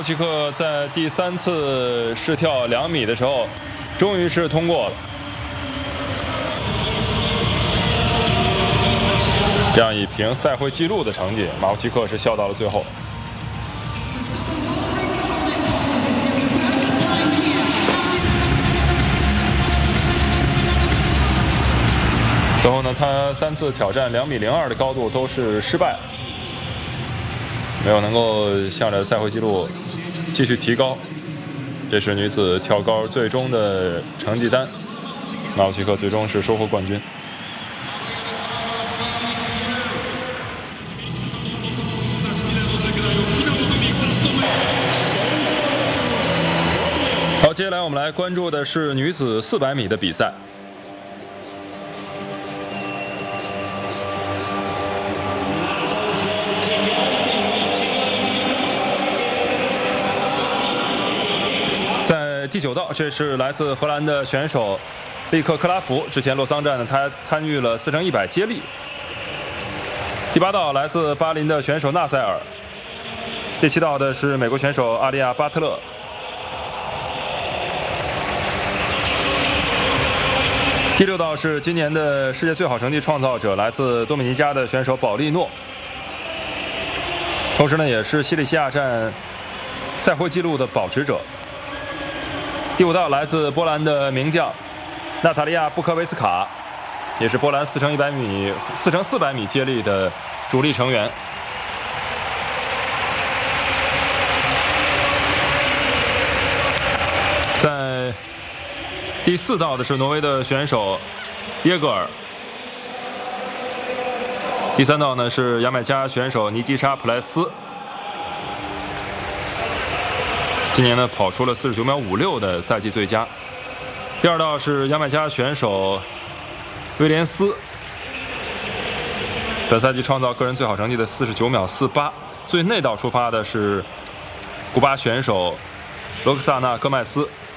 奇克在第3次试跳2米的时候，终于是通过了。这样以平赛会纪录的成绩，马夫奇克是笑到了最后。随后呢，他3次挑战2米02的高度都是失败，没有能够向着赛会纪录继续提高。这是女子跳高最终的成绩单，马夫奇克最终是收获冠军。好，接下来我们来关注的是女子400米的比赛。在第9道，这是来自荷兰的选手利克克拉福。之前洛桑站呢，他参与了4×100接力。第8道，来自巴林的选手纳塞尔。第7道的是美国选手阿利亚巴特勒。第6道是今年的世界最好成绩创造者，来自多米尼加的选手保利诺，同时呢也是西里西亚站赛会纪录的保持者。第5道来自波兰的名将娜塔莉亚布科维斯卡，也是波兰4×100米、4×400米接力的主力成员。在第4道的是挪威的选手耶格尔。第3道呢是牙买加选手尼基莎普莱斯，今年呢跑出了49秒56的赛季最佳。第2道是牙买加选手威廉斯，本赛季创造个人最好成绩的49秒48。最内道出发的是古巴选手罗克萨纳戈麦斯。